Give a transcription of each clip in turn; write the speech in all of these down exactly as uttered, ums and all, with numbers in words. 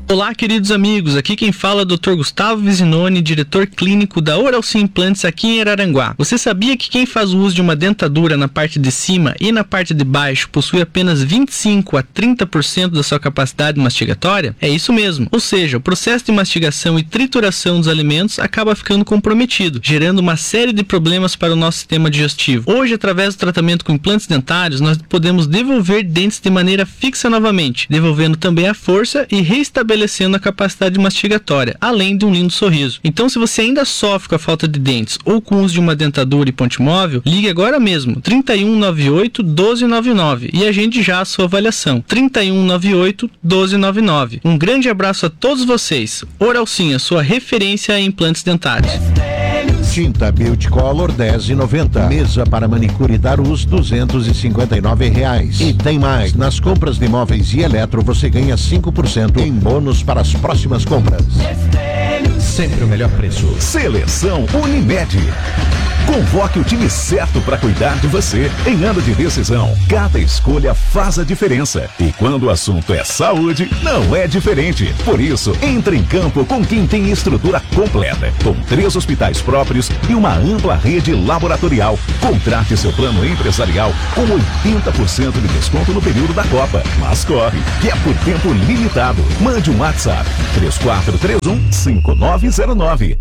Olá, queridos amigos, aqui quem fala é o doutor Gustavo Visinoni, diretor clínico da Oralci Implantes aqui em Araranguá. Você sabia que quem faz o uso de uma dentadura na parte de cima e na parte de baixo possui apenas vinte e cinco a trinta por cento da sua capacidade mastigatória? É isso mesmo, ou seja, o processo de mastigação e trituração dos alimentos acaba ficando comprometido, gerando uma série de problemas para o nosso sistema digestivo. Hoje, através do tratamento com implantes dentários, nós podemos devolver dentes de maneira fixa novamente, devolvendo também a força e reestabelecendo a capacidade mastigatória, além de um lindo sorriso. Então, se você ainda sofre com a falta de dentes ou com o uso de uma dentadura e ponte móvel, ligue agora mesmo, trinta e um, noventa e oito, doze noventa e nove e agende já a sua avaliação, trinta e um, noventa e oito, doze noventa e nove. Um grande abraço a todos vocês. Oralci, a sua referência em implantes dentários. Tinta Beauty Color dez e noventa. Mesa para manicure Darus duzentos e cinquenta e nove reais. E tem mais, nas compras de móveis e eletro você ganha cinco por cento em bônus para as próximas compras. Sempre o melhor preço. Seleção Unimed. Convoque o time certo para cuidar de você em ano de decisão. Cada escolha faz a diferença. E quando o assunto é saúde, não é diferente. Por isso, entre em campo com quem tem estrutura completa, com três hospitais próprios e uma ampla rede laboratorial. Contrate seu plano empresarial com oitenta por cento de desconto no período da Copa. Mas corre, que é por tempo limitado. Mande um WhatsApp três quatro três um, cinco nove zero nove.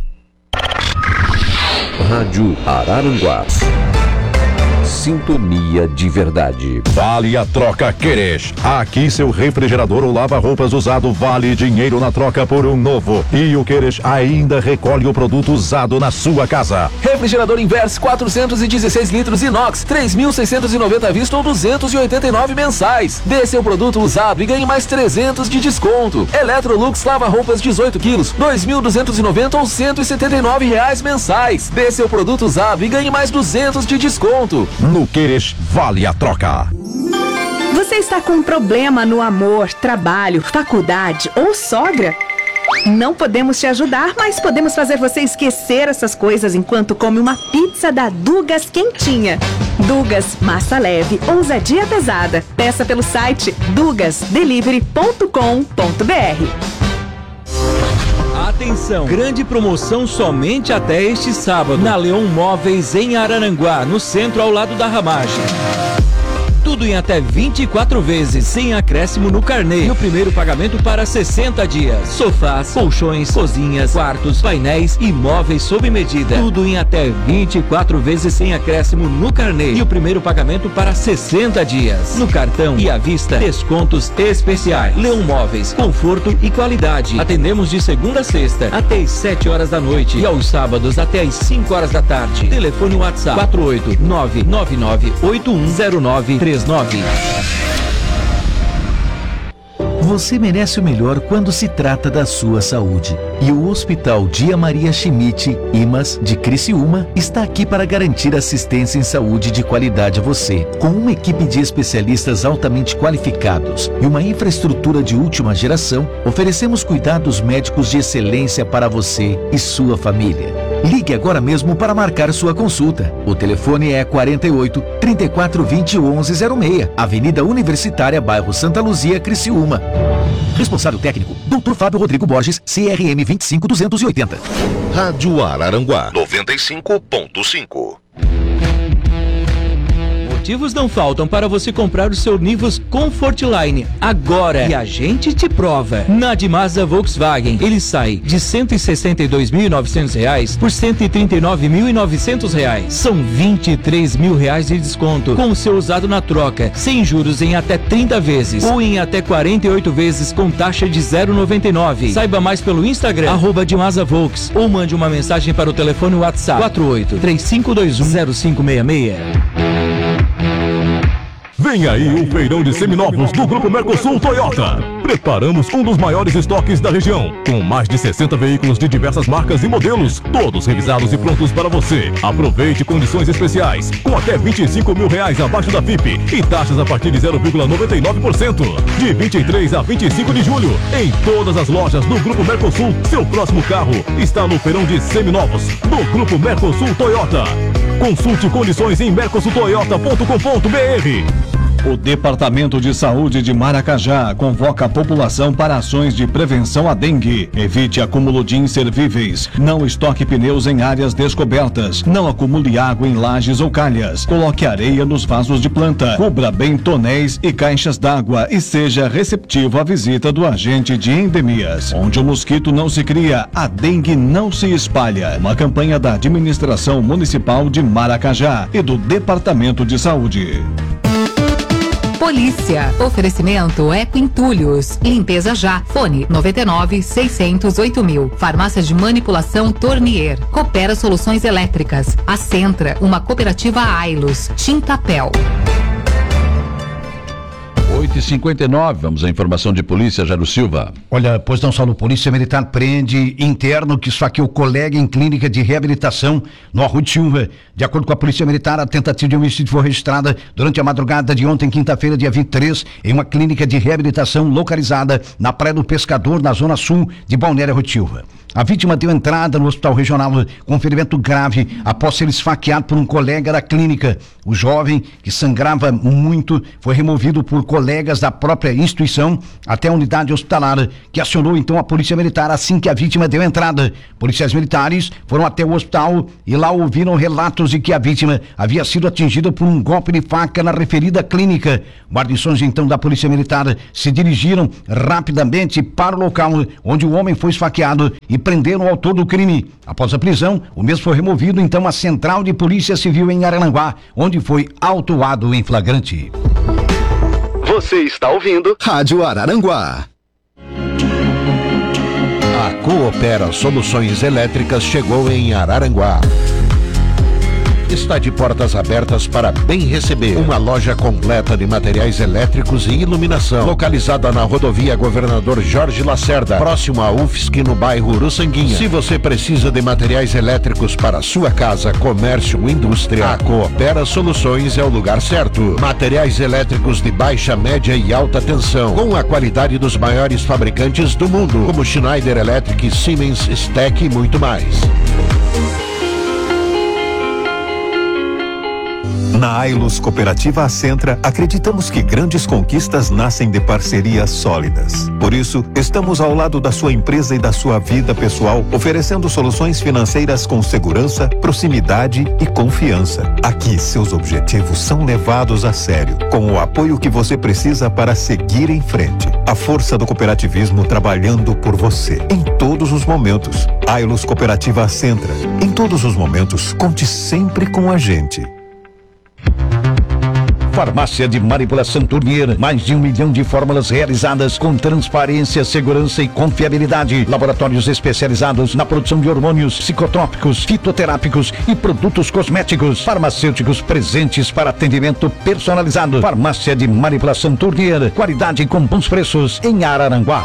Rádio Araranguá. Sintonia de verdade. Vale a troca Queres. Aqui seu refrigerador ou lava-roupas usado vale dinheiro na troca por um novo. E o Queres ainda recolhe o produto usado na sua casa. Refrigerador Inverse quatrocentos e dezesseis litros inox, três mil seiscentos e noventa à vista ou duzentos e oitenta e nove mensais. Dê seu produto usado e ganhe mais trezentos de desconto. Electrolux lava-roupas dezoito quilos, dois mil duzentos e noventa ou cento e setenta e nove reais mensais. Dê seu produto usado e ganhe mais duzentos de desconto. No Queres vale a troca. Você está com um problema no amor, trabalho, faculdade ou sogra? Não podemos te ajudar, mas podemos fazer você esquecer essas coisas enquanto come uma pizza da Dugas quentinha. Dugas, massa leve, ousadia pesada. Peça pelo site dugas delivery ponto com ponto br. Atenção, grande promoção somente até este sábado na Leon Móveis em Araranguá, no centro ao lado da Ramagem. Tudo em até vinte e quatro vezes, sem acréscimo no carnê. E o primeiro pagamento para sessenta dias. Sofás, colchões, cozinhas, quartos, painéis e móveis sob medida. Tudo em até vinte e quatro vezes, sem acréscimo no carnê. E o primeiro pagamento para sessenta dias. No cartão e à vista, descontos especiais. Leon Móveis, conforto e qualidade. Atendemos de segunda a sexta até às sete horas da noite. E aos sábados até às cinco horas da tarde. Telefone WhatsApp quatro oito nove nove nove oito um zero nove três nove. Você merece o melhor quando se trata da sua saúde. E o Hospital Dia Maria Schmidt, I M A S, de Criciúma, está aqui para garantir assistência em saúde de qualidade a você. Com uma equipe de especialistas altamente qualificados e uma infraestrutura de última geração, oferecemos cuidados médicos de excelência para você e sua família. Ligue agora mesmo para marcar sua consulta. O telefone é quarenta e oito, trinta e quatro, vinte, onze zero seis, Avenida Universitária, bairro Santa Luzia, Criciúma. Responsável técnico, doutor Fábio Rodrigo Borges, C R M vinte e cinco duzentos e oitenta. Rádio Araranguá noventa e cinco ponto cinco. Motivos não faltam para você comprar o seu Nivus Comfortline agora, e a gente te prova. Na Dimasa Volkswagen, ele sai de cento e sessenta e dois mil e novecentos reais por cento e trinta e nove mil e novecentos reais. São vinte e três mil reais de desconto com o seu usado na troca, sem juros em até trinta vezes ou em até quarenta e oito vezes com taxa de zero vírgula noventa e nove. Saiba mais pelo Instagram, arroba Dimasa Volks, ou mande uma mensagem para o telefone WhatsApp quatro oito três cinco dois um zero cinco seis seis. Vem aí o feirão de seminovos do Grupo Mercosul Toyota. Preparamos um dos maiores estoques da região, com mais de sessenta veículos de diversas marcas e modelos, todos revisados e prontos para você. Aproveite condições especiais, com até vinte e cinco mil reais abaixo da F I P e taxas a partir de zero vírgula noventa e nove por cento. De vinte e três a vinte e cinco de julho, em todas as lojas do Grupo Mercosul, seu próximo carro está no feirão de seminovos do Grupo Mercosul Toyota. Consulte condições em mercosul toyota ponto com ponto br. O Departamento de Saúde de Maracajá convoca a população para ações de prevenção à dengue. Evite acúmulo de inservíveis. Não estoque pneus em áreas descobertas. Não acumule água em lajes ou calhas. Coloque areia nos vasos de planta. Cubra bem tonéis e caixas d'água e seja receptivo à visita do agente de endemias. Onde o mosquito não se cria, a dengue não se espalha. Uma campanha da Administração Municipal de Maracajá e do Departamento de Saúde. Polícia. Oferecimento Eco Entulhos. Limpeza já. Fone noventa e nove, seiscentos, oito mil. Farmácia de Manipulação Tornier. Coopera Soluções Elétricas. A Centra, uma cooperativa Ailos. Tintapel. oito e cinquenta e nove, vamos à informação de polícia, Jairo Silva. Olha, pois não só no Polícia Militar prende interno que esfaqueou colega em clínica de reabilitação no Arrutilva. De acordo com a Polícia Militar, a tentativa de homicídio foi registrada durante a madrugada de ontem, quinta-feira, dia vinte e três, em uma clínica de reabilitação localizada na Praia do Pescador, na zona sul de Balneário Arrutilva. A vítima deu entrada no hospital regional com ferimento grave após ser esfaqueado por um colega da clínica. O jovem, que sangrava muito, foi removido por colegas da própria instituição até a unidade hospitalar, que acionou então a Polícia Militar assim que a vítima deu entrada. Policiais militares foram até o hospital e lá ouviram relatos de que a vítima havia sido atingida por um golpe de faca na referida clínica. Guarnições então da Polícia Militar se dirigiram rapidamente para o local onde o homem foi esfaqueado e prenderam o autor do crime. Após a prisão, o mesmo foi removido então à Central de Polícia Civil em Araranguá, onde foi autuado em flagrante. Você está ouvindo Rádio Araranguá. A Coopera Soluções Elétricas chegou em Araranguá. Está de portas abertas para bem receber. Uma loja completa de materiais elétricos e iluminação, localizada na rodovia Governador Jorge Lacerda, próximo à U F S C, no bairro Uruçanguinha. Se você precisa de materiais elétricos para sua casa, comércio ou indústria, a Coopera Soluções é o lugar certo. Materiais elétricos de baixa, média e alta tensão, com a qualidade dos maiores fabricantes do mundo, como Schneider Electric, Siemens, Steck e muito mais. Na Ailos Cooperativa Acentra, acreditamos que grandes conquistas nascem de parcerias sólidas. Por isso, estamos ao lado da sua empresa e da sua vida pessoal, oferecendo soluções financeiras com segurança, proximidade e confiança. Aqui, seus objetivos são levados a sério, com o apoio que você precisa para seguir em frente. A força do cooperativismo trabalhando por você, em todos os momentos. Ailos Cooperativa Acentra. Em todos os momentos, conte sempre com a gente. Farmácia de Manipulação Tornier, mais de um milhão de fórmulas realizadas com transparência, segurança e confiabilidade. Laboratórios especializados na produção de hormônios, psicotrópicos, fitoterápicos e produtos cosméticos. Farmacêuticos presentes para atendimento personalizado. Farmácia de Manipulação Tornier, qualidade com bons preços em Araranguá.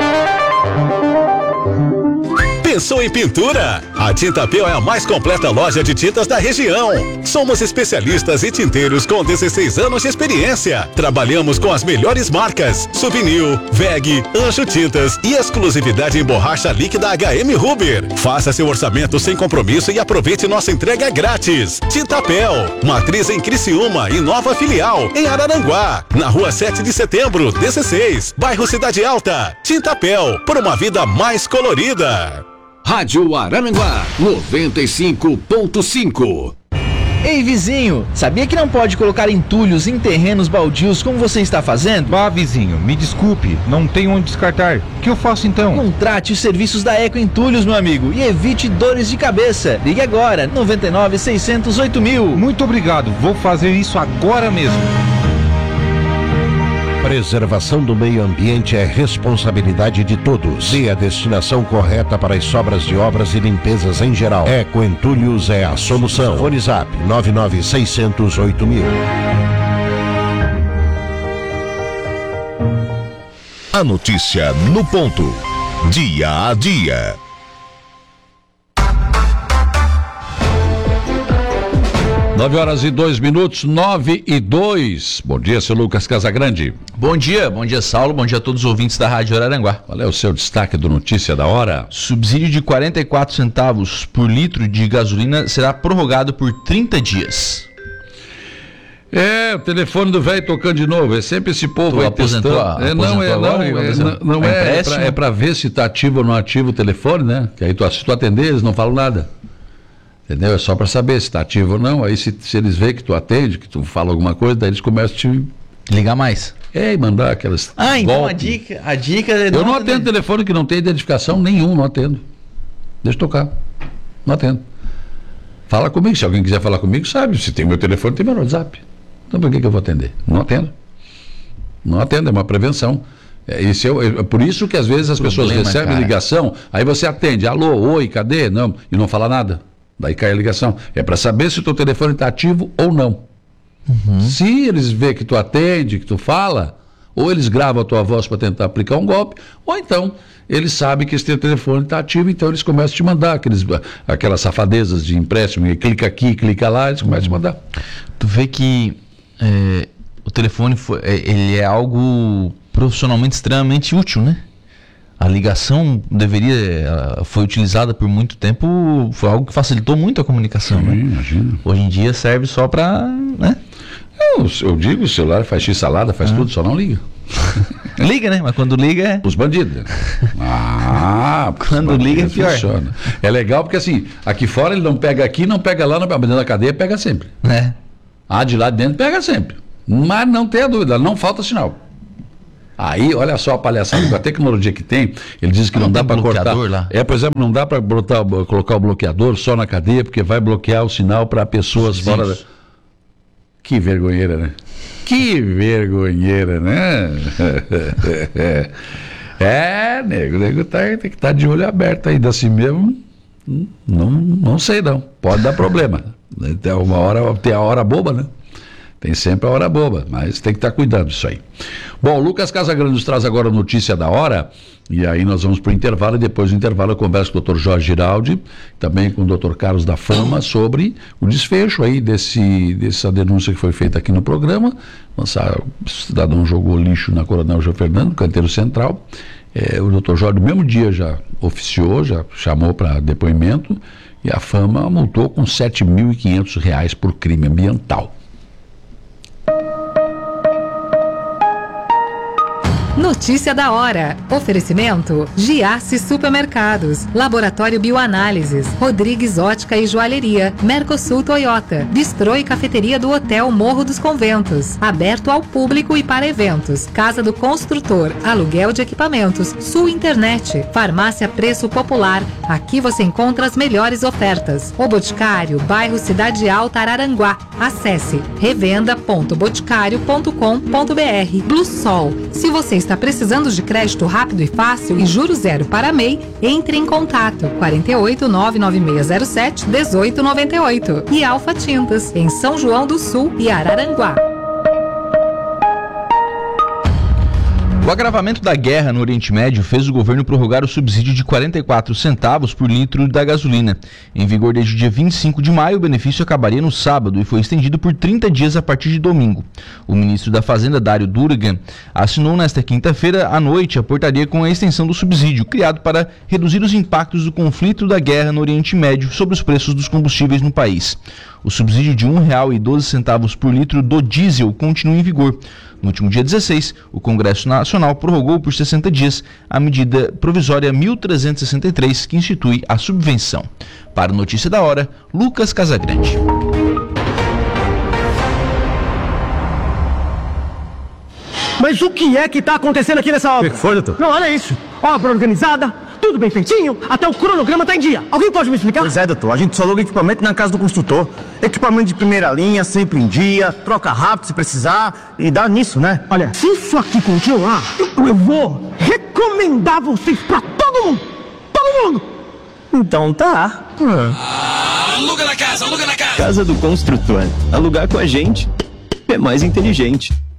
Pensou em pintura? A Tintapel é a mais completa loja de tintas da região. Somos especialistas e tinteiros com dezesseis anos de experiência. Trabalhamos com as melhores marcas: Souvenir, V E G, Anjo Tintas e exclusividade em borracha líquida H M Huber. Faça seu orçamento sem compromisso e aproveite nossa entrega grátis. Tintapel, matriz em Criciúma e nova filial em Araranguá, na rua sete de setembro, dezesseis, bairro Cidade Alta. Tintapel, por uma vida mais colorida. Rádio Araranguá noventa e cinco ponto cinco. Ei, vizinho, sabia que não pode colocar entulhos em terrenos baldios como você está fazendo? Ah, vizinho, me desculpe, não tenho onde descartar. O que eu faço então? Contrate os serviços da Eco Entulhos, meu amigo, e evite dores de cabeça. Ligue agora, noventa e nove, seiscentos, oito mil. Muito obrigado, vou fazer isso agora mesmo. Preservação do meio ambiente é responsabilidade de todos. Dê a destinação correta para as sobras de obras e limpezas em geral. Eco Entulhos é a solução. Fone Zap nove nove seiscentos, oito mil. A notícia no ponto. Dia a dia. Nove horas e dois minutos, nove e dois. Bom dia, seu Lucas Casagrande. Bom dia, bom dia, Saulo, bom dia a todos os ouvintes da Rádio Araranguá. Qual é o seu destaque do Notícia da Hora? Subsídio de quarenta e quatro centavos por litro de gasolina será prorrogado por trinta dias. É, o telefone do velho tocando de novo. É sempre esse povo tu aí aposentou, testando. É, não, é, agora, não, é, não, não é, é, pra, é pra ver se tá ativo ou não ativo o telefone, né? Que aí tu, se tu atender, eles não falam nada. Entendeu? É só pra saber se tá ativo ou não. Aí se, se eles veem que tu atende, que tu fala alguma coisa, daí eles começam a te ligar mais. É, e mandar aquelas. Ah, então golpes. a dica, a dica é Eu não atendo telefone que não tem identificação nenhum, não atendo. Deixa eu tocar. Não atendo. Fala comigo, se alguém quiser falar comigo, sabe. Se tem meu telefone, tem meu WhatsApp. Então por que, que eu vou atender? Não atendo. Não atendo, é uma prevenção. É, esse é, é por isso que às vezes as Problema, pessoas recebem cara. ligação, aí você atende, alô, oi, cadê? Não, e não fala nada. Daí cai a ligação. É para saber se o teu telefone está ativo ou não. Uhum. Se eles vê que tu atende, que tu fala, ou eles gravam a tua voz para tentar aplicar um golpe, ou então eles sabem que esse teu telefone está ativo, então eles começam a te mandar aqueles, aquelas safadezas de empréstimo, clica aqui, clica lá, eles começam a te mandar. Tu vê que é, o telefone foi, é, ele é algo profissionalmente extremamente útil, né? A ligação deveria, foi utilizada por muito tempo, foi algo que facilitou muito a comunicação, Sim, né? Imagina. Hoje em dia serve só para, né? Eu, eu digo, o celular faz x-salada, faz ah. tudo, só não liga. Liga, né? Mas quando liga é... Os bandidos. Ah, quando bandidos liga é pior. Funciona. É legal porque assim, aqui fora ele não pega aqui, não pega lá, não pega dentro da cadeia, pega sempre. É. Ah, de lá dentro pega sempre. Mas não tenha dúvida, não falta sinal. Aí, olha só a palhaçada, com a tecnologia que tem, ele diz que não, não dá para cortar. Lá. É, por exemplo, não dá para colocar o bloqueador só na cadeia, porque vai bloquear o sinal para pessoas Sim. fora da... Que vergonheira, né? Que vergonheira, né? É, nego, nego tá, tem que estar tá de olho aberto ainda assim mesmo. Não, não sei não, pode dar problema. Tem uma hora, tem a hora boba, né? Tem sempre a hora boba, mas tem que estar cuidando disso aí. Bom, Lucas Casagrande nos traz agora a notícia da hora, e aí nós vamos para o intervalo, e depois do intervalo eu converso com o doutor Jorge Giraldi, também com o doutor Carlos da Fama, sobre o desfecho aí desse, dessa denúncia que foi feita aqui no programa. Nossa, o cidadão jogou lixo na Coronel João Fernando, canteiro central. É, o doutor Jorge, no mesmo dia, já oficiou, já chamou para depoimento, e a Fama multou com sete mil e quinhentos reais por crime ambiental. Notícia da hora. Oferecimento: Giasse Supermercados, Laboratório Bioanálises, Rodrigues Ótica e Joalheria, Mercosul Toyota, Bistrô e Cafeteria do Hotel Morro dos Conventos, aberto ao público e para eventos, Casa do Construtor, aluguel de equipamentos, Sul Internet, Farmácia Preço Popular. Aqui você encontra as melhores ofertas. O Boticário, bairro Cidade Alta, Araranguá. Acesse revenda ponto boticário ponto com ponto br. Blue Sol. Se você está precisando de crédito rápido e fácil e juros zero para M E I, entre em contato quarenta e oito, nove nove seis zero sete, dezoito noventa e oito. E Alfa Tintas, em São João do Sul e Araranguá. O agravamento da guerra no Oriente Médio fez o governo prorrogar o subsídio de quarenta e quatro centavos por litro da gasolina. Em vigor desde o dia vinte e cinco de maio, o benefício acabaria no sábado e foi estendido por trinta dias a partir de domingo. O ministro da Fazenda, Dário Durgan, assinou nesta quinta-feira à noite a portaria com a extensão do subsídio, criado para reduzir os impactos do conflito da guerra no Oriente Médio sobre os preços dos combustíveis no país. O subsídio de um real e doze centavos por litro do diesel continua em vigor. No último dia dezesseis, o Congresso Nacional prorrogou por sessenta dias a medida provisória mil trezentos e sessenta e três, que institui a subvenção. Para a Notícia da Hora, Lucas Casagrande. Mas o que é que está acontecendo aqui nessa obra? O que foi, doutor? Não, olha isso. Obra organizada, tudo bem feitinho, até o cronograma está em dia. Alguém pode me explicar? Pois é, doutor. A gente só aluga equipamento na casa do construtor. Equipamento de primeira linha, sempre em dia, troca rápido se precisar e dá nisso, né? Olha, se isso aqui continuar, eu, eu vou recomendar vocês pra todo mundo. Todo mundo. Então tá. Ah, aluga na casa, aluga na casa. Casa do Construtor. Alugar com a gente é mais inteligente.